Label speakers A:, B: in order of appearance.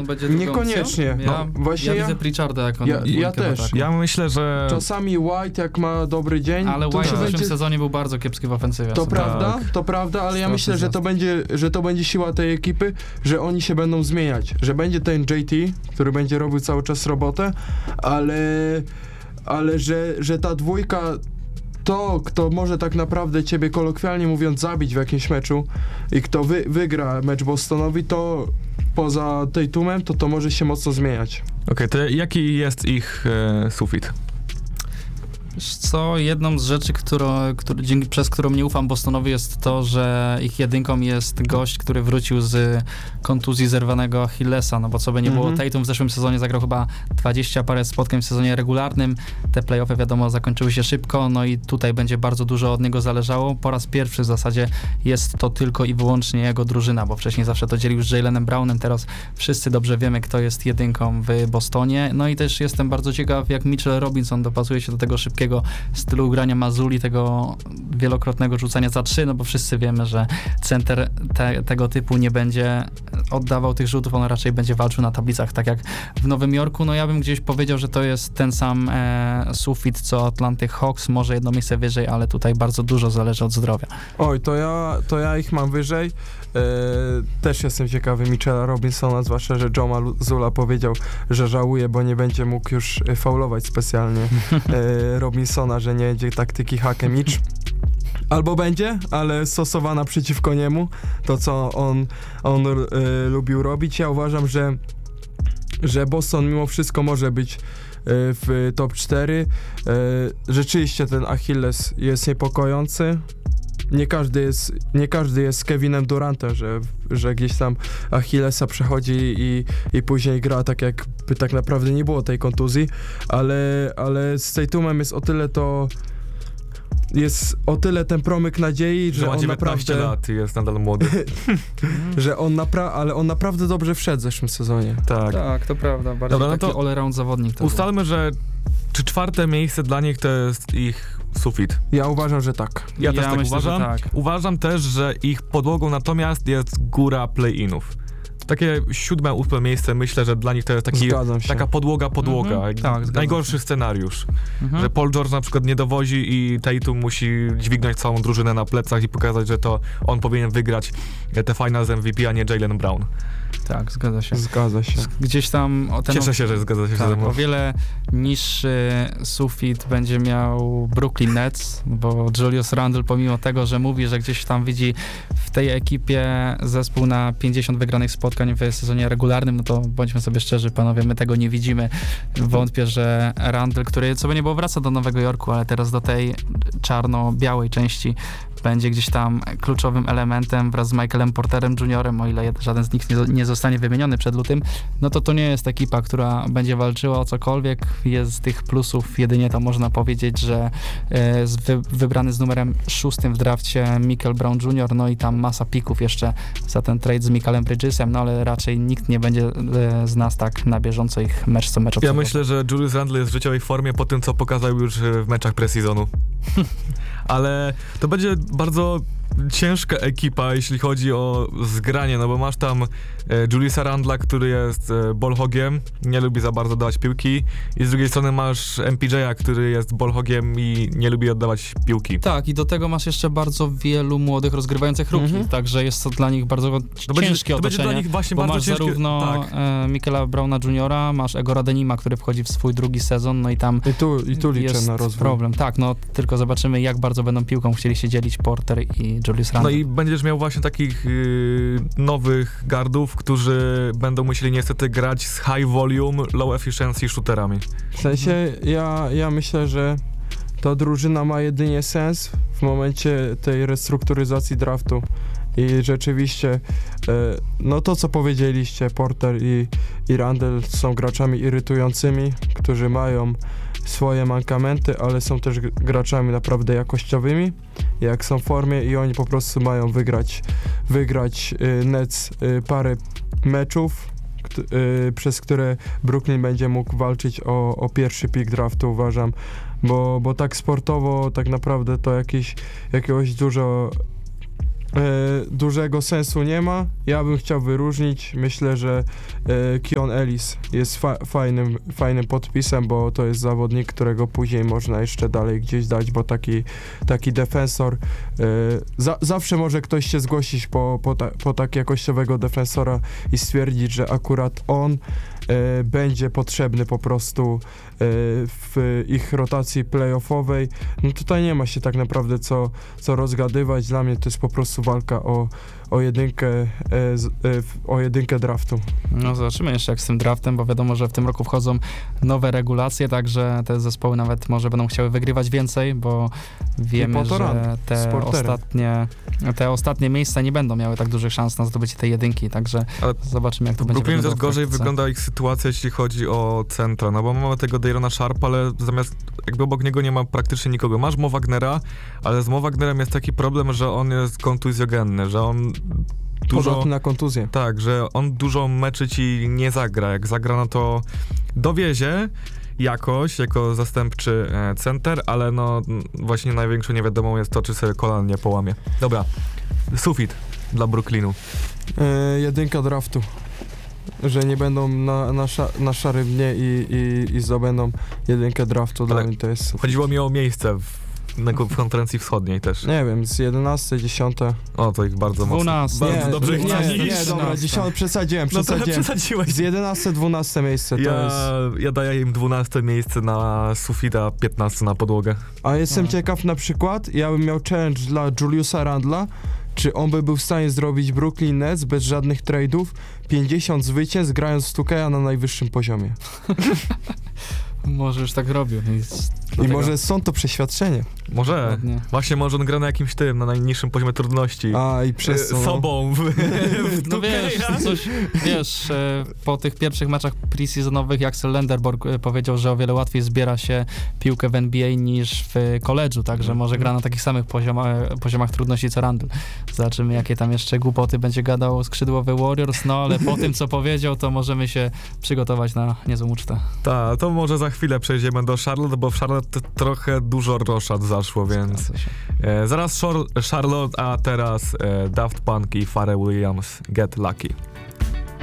A: on będzie drugą
B: Niekoniecznie.
A: opcją? Ja widzę Pritcharda jako
B: ja też.
A: ataku.
C: Ja myślę, że...
B: Czasami White, jak ma dobry dzień...
A: Ale
B: to
A: White w
B: będzie...
A: zeszłym sezonie był bardzo kiepski w ofensywie.
B: To prawda, ale ja myślę, że to będzie siła tej ekipy, że oni się będą zmieniać, że będzie ten JT, który będzie robił cały czas robotę, ale że ta dwójka, to kto może tak naprawdę ciebie kolokwialnie mówiąc zabić w jakimś meczu i kto wygra mecz Bostonowi, to poza Tatumem, to może się mocno zmieniać.
C: Okej, to jaki jest ich sufit?
A: Wiesz co, jedną z rzeczy, przez którą nie ufam Bostonowi, jest to, że ich jedynką jest gość, który wrócił z kontuzji zerwanego Achillesa, no bo co by nie było, Tatum w zeszłym sezonie zagrał chyba 20 parę spotkań w sezonie regularnym, te play-offy wiadomo zakończyły się szybko, no i tutaj będzie bardzo dużo od niego zależało. Po raz pierwszy w zasadzie jest to tylko i wyłącznie jego drużyna, bo wcześniej zawsze to dzielił z Jaylenem Brownem, teraz wszyscy dobrze wiemy, kto jest jedynką w Bostonie, no i też jestem bardzo ciekaw, jak Mitchell Robinson dopasuje się do tego szybkiego stylu grania Mazuli, tego wielokrotnego rzucania za 3, no bo wszyscy wiemy, że center tego typu nie będzie oddawał tych rzutów, on raczej będzie walczył na tablicach, tak jak w Nowym Jorku. No ja bym gdzieś powiedział, że to jest ten sam sufit, co Atlantic Hawks, może jedno miejsce wyżej, ale tutaj bardzo dużo zależy od zdrowia.
B: Oj, to ja ich mam wyżej. Też jestem ciekawy Mitchella Robinsona, zwłaszcza, że Joe Mazzulla powiedział, że żałuje, bo nie będzie mógł już faulować specjalnie Robinsona, że nie będzie taktyki hack and mitch. Albo będzie, ale stosowana przeciwko niemu, to co on lubił robić. Ja uważam, że Boston mimo wszystko może być w top 4. Rzeczywiście ten Achilles jest niepokojący. Nie każdy jest Kevinem Durantem, że gdzieś tam Achillesa przechodzi i później gra tak, jakby tak naprawdę nie było tej kontuzji, ale z Tatumem jest o tyle ten promyk nadziei, że on
C: 19
B: naprawdę...
C: lat i jest nadal młody.
B: że ale on naprawdę dobrze wszedł w zeszłym sezonie.
A: Tak, to prawda. Bardziej
C: Dobra, no
A: taki
C: to
A: all-around zawodnik.
C: Ustalmy, że czy 4. miejsce dla nich to jest ich sufit?
B: Ja uważam, że tak.
C: Ja też tak
A: myślę,
C: uważam.
A: Tak.
C: Uważam też, że ich podłogą natomiast jest góra play-inów. Takie 7., 8. miejsce, myślę, że dla nich to jest taka podłoga.
A: Tak,
C: najgorszy scenariusz. Że Paul George na przykład nie dowozi i Tatum musi dźwignąć całą drużynę na plecach i pokazać, że to on powinien wygrać te Finals MVP, a nie Jaylen Brown.
A: Tak, zgadza się.
B: Gdzieś tam...
C: Cieszę się, że zgadza się.
A: Tak, o wiele niższy sufit będzie miał Brooklyn Nets, bo Julius Randle pomimo tego, że mówi, że gdzieś tam widzi w tej ekipie zespół na 50 wygranych spotkań w sezonie regularnym, no to bądźmy sobie szczerzy, panowie, my tego nie widzimy. Wątpię, że Randle, który co by nie było wraca do Nowego Jorku, ale teraz do tej czarno-białej części będzie gdzieś tam kluczowym elementem wraz z Michaelem Porterem Jr., o ile żaden z nich nie zostanie wymieniony przed lutym, no to nie jest ekipa, która będzie walczyła o cokolwiek. Jest z tych plusów jedynie to można powiedzieć, że wybrany z numerem 6 w drafcie Michael Brown Jr., no i tam masa pików jeszcze za ten trade z Michaelem Bridgesem, no ale raczej nikt nie będzie z nas tak na bieżąco ich mecz co mecz obserwował.
C: Ja myślę, że Julius Randle jest w życiowej formie po tym, co pokazał już w meczach pre-seasonu. Ale to będzie bardzo ciężka ekipa, jeśli chodzi o zgranie, no bo masz tam Juliusa Randla, który jest ballhogiem, nie lubi za bardzo dawać piłki, i z drugiej strony masz MPJ-a, który jest ballhogiem i nie lubi oddawać piłki.
A: Tak, i do tego masz jeszcze bardzo wielu młodych rozgrywających rookie, także jest to dla nich bardzo ciężkie otoczenie,
C: będzie dla nich właśnie
A: bo
C: bardzo
A: masz
C: ciężkie,
A: zarówno Michaela Browna Jr., masz Egora Denima, który wchodzi w swój drugi sezon, no i tam
B: I tu liczę
A: jest
B: na rozwój.
A: problem. Tak, no tylko zobaczymy, jak bardzo będą piłką chcieli się dzielić Porter i Julius Randle.
C: No i będziesz miał właśnie takich nowych guardów, którzy będą musieli niestety grać z high volume, low efficiency shooterami.
B: W sensie ja myślę, że ta drużyna ma jedynie sens w momencie tej restrukturyzacji draftu. I rzeczywiście, no to co powiedzieliście, Porter i Randle są graczami irytującymi, którzy mają swoje mankamenty, ale są też graczami naprawdę jakościowymi, jak są w formie, i oni po prostu mają wygrać Nets parę meczów, przez które Brooklyn będzie mógł walczyć o pierwszy pick draftu, uważam, bo tak sportowo tak naprawdę to jakiegoś dużo dużego sensu nie ma. Ja bym chciał wyróżnić, myślę, że Keon Ellis jest fajnym podpisem, bo to jest zawodnik, którego później można jeszcze dalej gdzieś dać, bo taki defensor, zawsze może ktoś się zgłosić po tak jakościowego defensora i stwierdzić, że akurat on będzie potrzebny po prostu w ich rotacji playoffowej. No tutaj nie ma się tak naprawdę co rozgadywać. Dla mnie to jest po prostu walka o jedynkę draftu.
A: No zobaczymy jeszcze jak z tym draftem, bo wiadomo, że w tym roku wchodzą nowe regulacje, także te zespoły nawet może będą chciały wygrywać więcej, bo wiemy, że te ostatnie miejsca nie będą miały tak dużych szans na zdobycie tej jedynki, także zobaczymy jak to będzie wyglądało.
C: Też gorzej wygląda ich sytuacja, jeśli chodzi o centra, no bo mamy tego Dayrona Sharpa, ale zamiast jakby obok niego nie ma praktycznie nikogo. Masz Mo Wagnera, ale z Mo Wagnerem jest taki problem, że on jest kontuzjogenny, że on
B: podatny na kontuzję.
C: Tak, że on dużo meczy ci nie zagra. Jak zagra, no to dowiezie jakoś, jako zastępczy center, ale no właśnie największą niewiadomą jest to, czy sobie kolan nie połamie. Dobra, sufit dla Brooklynu.
B: Jedynka draftu. Że nie będą na szarym dnie i zdobędą jedynkę draftu. Dla mnie to jest sufit.
C: Chodziło mi o miejsce w konferencji wschodniej też.
B: Nie wiem, z 11, 10.
C: O, to ich bardzo
A: 12.
C: mocno. Bardzo dobrze ich
B: nie, dobra, 10 przesadziłem.
C: No to przesadziłeś.
B: Z 11, 12 miejsce to jest...
C: Ja daję im 12 miejsce na sufita, 15 na podłogę.
B: A jestem ciekaw na przykład, ja bym miał challenge dla Juliusa Randla, czy on by był w stanie zrobić Brooklyn Nets bez żadnych trade'ów, 50 zwycięstw, grając w 2K na najwyższym poziomie.
A: Może już tak robił.
B: I może są to przeświadczenie.
C: Może.
A: Ładnie.
C: Właśnie może on gra na jakimś na najniższym poziomie trudności.
B: A, i przez co?
C: Sobą.
A: No wiesz, po tych pierwszych meczach preseasonowych Axel Lenderborg powiedział, że o wiele łatwiej zbiera się piłkę w NBA niż w koledżu, także może gra na takich samych poziomach trudności co Randle. Zobaczymy, jakie tam jeszcze głupoty będzie gadał skrzydłowy Warriors, no ale po tym, co powiedział, to możemy się przygotować na niezłą ucztę.
C: Tak, to może za chwilę przejdziemy do Charlotte, bo w Charlotte trochę dużo roszad zaszło, więc zaraz Charlotte, a teraz Daft Punk i Pharrell Williams, Get Lucky.